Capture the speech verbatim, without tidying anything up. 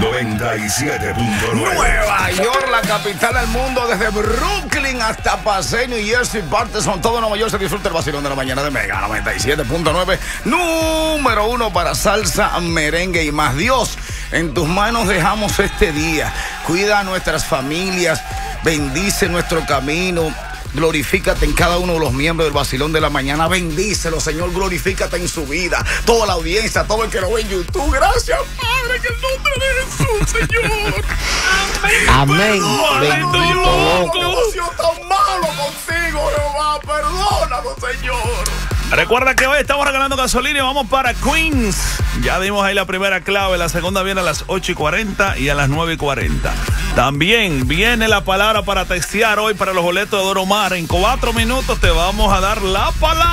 noventa y siete punto nueve. Nueva York, la capital del mundo, desde Brooklyn hasta Paseo, New Jersey, Patterson, todo Nueva York se disfruta el vacilón de la mañana de Mega noventa y siete punto nueve, número uno para salsa, merengue y más. Dios, en tus manos dejamos este día. Cuida a nuestras familias, bendice nuestro camino. Glorifícate en cada uno de los miembros del vacilón de la mañana. Bendícelo, Señor. Glorifícate en su vida. Toda la audiencia, todo el que lo ve en YouTube. Gracias, Padre, en el nombre de Jesús, Señor. Amén. Bendito Bendito loco. loco. Hemos sido tan malo contigo, Jehová. Perdónanos, Señor. Recuerda que hoy estamos regalando gasolina y vamos para Queens. Ya dimos ahí la primera clave, la segunda viene a las ocho y cuarenta y a las nueve y cuarenta. También viene la palabra para textear hoy para los boletos de Oro Mar. En cuatro minutos te vamos a dar la palabra.